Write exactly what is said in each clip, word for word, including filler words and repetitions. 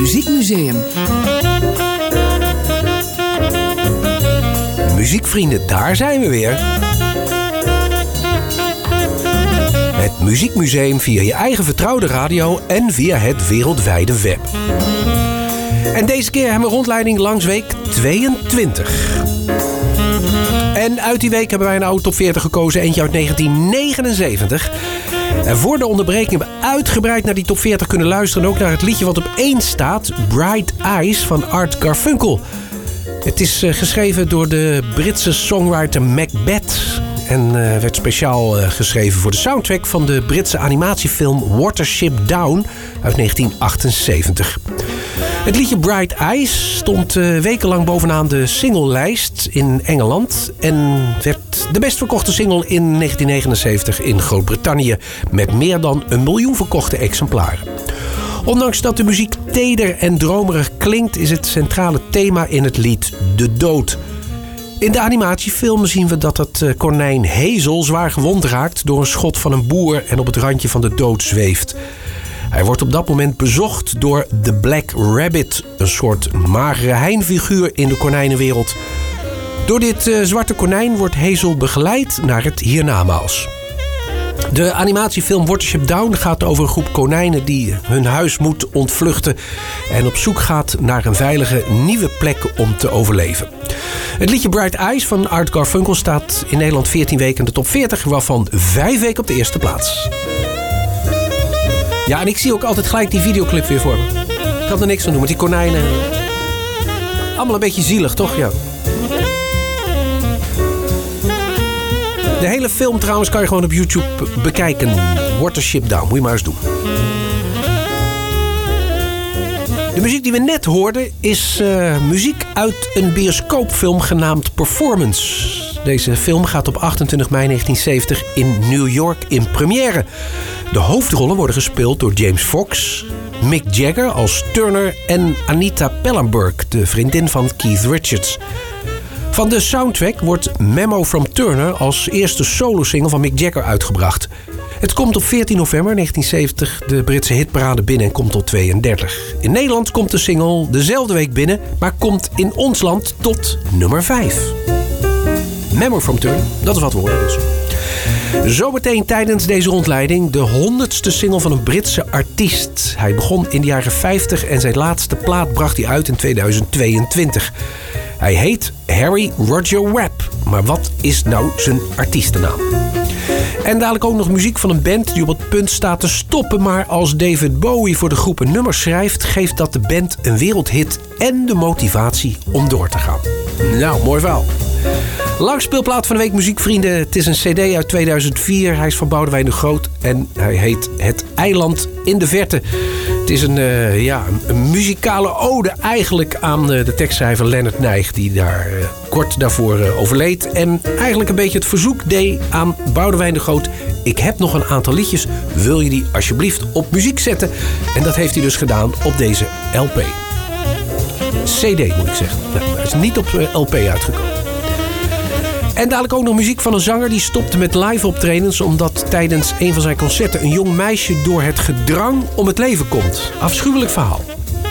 Muziekmuseum. Muziekvrienden, daar zijn we weer. Het Muziekmuseum via je eigen vertrouwde radio en via het wereldwijde web. En deze keer hebben we rondleiding langs week tweeëntwintig. En uit die week hebben wij een oude top veertig gekozen, eentje uit negentien negenenzeventig. En voor de onderbreking hebben we uitgebreid naar die top veertig kunnen luisteren. En ook naar het liedje wat op één staat, Bright Eyes van Art Garfunkel. Het is uh, geschreven door de Britse songwriter Macbeth. En uh, werd speciaal uh, geschreven voor de soundtrack van de Britse animatiefilm Watership Down uit negentien achtenzeventig. Het liedje Bright Eyes stond uh, wekenlang bovenaan de singlelijst in Engeland en werd de best verkochte single in negentien negenenzeventig in Groot-Brittannië met meer dan een miljoen verkochte exemplaren. Ondanks dat de muziek teder en dromerig klinkt, is het centrale thema in het lied de dood. In de animatiefilm zien we dat het konijn Hazel zwaar gewond raakt door een schot van een boer en op het randje van de dood zweeft. Hij wordt op dat moment bezocht door The Black Rabbit, een soort magere heinfiguur in de konijnenwereld. Door dit uh, zwarte konijn wordt Hazel begeleid naar het hiernamaals. De animatiefilm Watership Down gaat over een groep konijnen die hun huis moet ontvluchten en op zoek gaat naar een veilige nieuwe plek om te overleven. Het liedje Bright Eyes van Art Garfunkel staat in Nederland veertien weken in de top veertig, waarvan vijf weken op de eerste plaats. Ja, en ik zie ook altijd gelijk die videoclip weer voor me. Ik kan er niks aan doen met die konijnen. Allemaal een beetje zielig, toch? Ja. De hele film trouwens kan je gewoon op YouTube bekijken. Watership Down, moet je maar eens doen. De muziek die we net hoorden is uh, muziek uit een bioscoopfilm genaamd Performance. Deze film gaat op achtentwintig mei negentien zeventig in New York in première. De hoofdrollen worden gespeeld door James Fox, Mick Jagger als Turner en Anita Pallenberg, de vriendin van Keith Richards. Van de soundtrack wordt Memo from Turner als eerste solosingle van Mick Jagger uitgebracht. Het komt op veertien november negentien zeventig de Britse hitparade binnen en komt tot tweeëndertig. In Nederland komt de single dezelfde week binnen, maar komt in ons land tot nummer vijf. Memo from Turner, dat is wat we horen dus. Zometeen tijdens deze rondleiding de honderdste single van een Britse artiest. Hij begon in de jaren vijftig en zijn laatste plaat bracht hij uit in tweeduizend tweeëntwintig. Hij heet Harry Roger Webb. Maar wat is nou zijn artiestennaam? En dadelijk ook nog muziek van een band die op het punt staat te stoppen. Maar als David Bowie voor de groep een nummer schrijft, geeft dat de band een wereldhit en de motivatie om door te gaan. Nou, mooi verhaal. Langspeelplaat van de week, muziekvrienden. Het is een cd uit tweeduizend vier. Hij is van Boudewijn de Groot en hij heet Het Eiland in de Verte. Het is een, uh, ja, een muzikale ode eigenlijk aan uh, de tekstschrijver Leonard Nijg, die daar uh, kort daarvoor uh, overleed. En eigenlijk een beetje het verzoek deed aan Boudewijn de Groot: ik heb nog een aantal liedjes, wil je die alsjeblieft op muziek zetten? En dat heeft hij dus gedaan op deze L P. C D moet ik zeggen. Nou, hij is niet op uh, L P uitgekomen. En dadelijk ook nog muziek van een zanger die stopte met live optredens omdat tijdens een van zijn concerten een jong meisje door het gedrang om het leven komt. Afschuwelijk verhaal.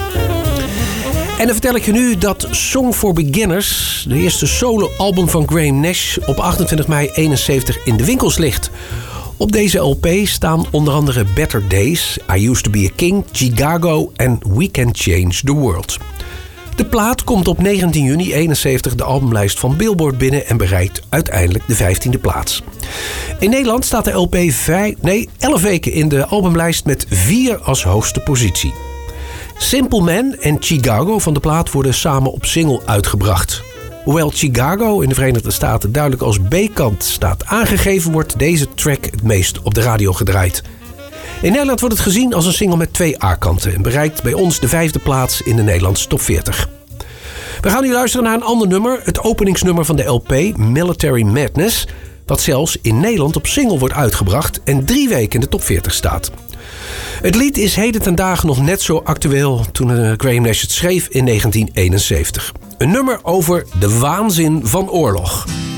En dan vertel ik je nu dat Song for Beginners, de eerste solo-album van Graham Nash, op achtentwintig mei eenenzeventig in de winkels ligt. Op deze L P staan onder andere Better Days, I Used to Be a King, Chicago en We Can Change the World. De plaat komt op negentien juni eenenzeventig de albumlijst van Billboard binnen en bereikt uiteindelijk de vijftiende plaats. In Nederland staat de L P vijf, nee, elf weken in de albumlijst met vier als hoogste positie. Simple Man en Chicago van de plaat worden samen op single uitgebracht. Hoewel Chicago in de Verenigde Staten duidelijk als B-kant staat aangegeven, wordt deze track het meest op de radio gedraaid. In Nederland wordt het gezien als een single met twee A-kanten en bereikt bij ons de vijfde plaats in de Nederlandse top veertig. We gaan nu luisteren naar een ander nummer, het openingsnummer van de L P, Military Madness, wat zelfs in Nederland op single wordt uitgebracht en drie weken in de top veertig staat. Het lied is heden ten dagen nog net zo actueel toen Graham Nash het schreef in negentien eenenzeventig. Een nummer over de waanzin van oorlog.